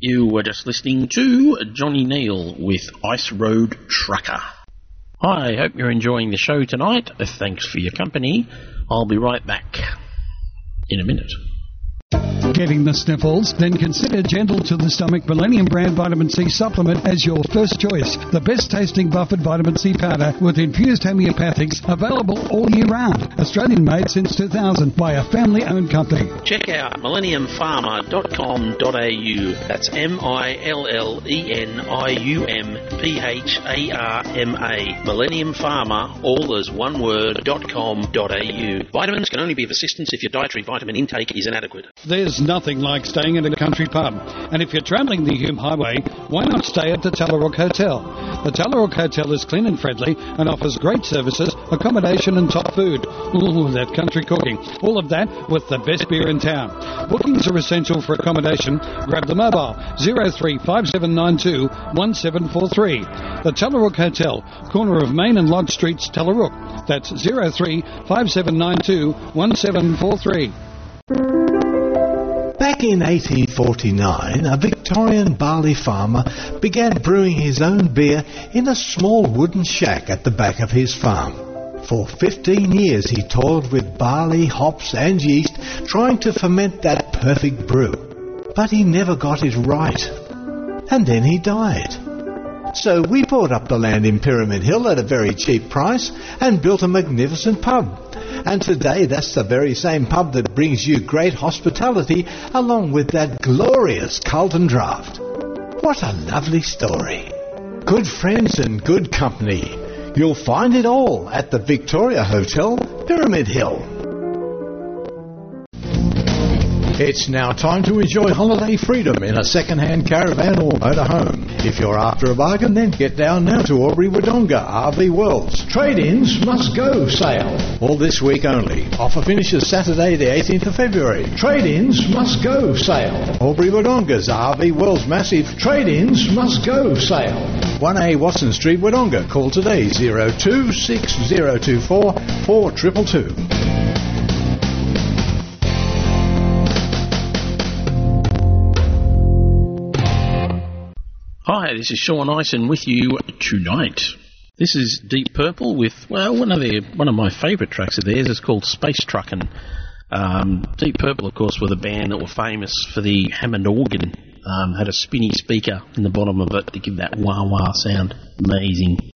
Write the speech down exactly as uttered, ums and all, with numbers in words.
You were just listening to Johnny Neal with Ice Road Trucker. I hope you're enjoying the show tonight. Thanks for your company. I'll be right back in a minute. Getting the sniffles? Then consider Gentle to the Stomach Millennium Brand Vitamin C Supplement as your first choice. The best tasting buffered vitamin C powder with infused homeopathics, available all year round. Australian made since two thousand by a family owned company. Check out millennium pharma dot com dot a u. That's M I L L E N I U M P H A R M A. Millennium Pharma, all as one word, dot com dot a u. Vitamins can only be of assistance if your dietary vitamin intake is inadequate. There's nothing like staying at a country pub. And if you're travelling the Hume Highway, why not stay at the Tallarook Hotel? The Tallarook Hotel is clean and friendly and offers great services, accommodation and top food. Ooh, that country cooking. All of that with the best beer in town. Bookings are essential for accommodation. Grab the mobile zero three five seven nine two one seven four three. The Tallarook Hotel, corner of Main and Lodge Streets, Tallarook. That's zero three five seven nine two one seven four three. Back in eighteen forty-nine, a Victorian barley farmer began brewing his own beer in a small wooden shack at the back of his farm. For fifteen years he toiled with barley, hops and yeast, trying to ferment that perfect brew. But he never got it right. And then he died. So we bought up the land in Pyramid Hill at a very cheap price and built a magnificent pub. And today that's the very same pub that brings you great hospitality along with that glorious Carlton Draft. What a lovely story. Good friends and good company. You'll find it all at the Victoria Hotel, Pyramid Hill. It's now time to enjoy holiday freedom in a second-hand caravan or motorhome. If you're after a bargain, then get down now to Albury Wodonga R V World's Trade-ins Must Go sale. All this week only. Offer finishes Saturday the eighteenth of February. Trade-ins Must Go sale. Albury Wodonga's R V World's massive Trade-ins Must Go sale. one A Watson Street, Wodonga. Call today zero two six zero two four four two two two. Hi, this is Sean Ison with you tonight. This is Deep Purple with, well, one of their, one of my favourite tracks of theirs is called Space Truckin'. Um, Deep Purple, of course, were the band that were famous for the Hammond organ. Um, had a spinny speaker in the bottom of it to give that wah-wah sound. Amazing.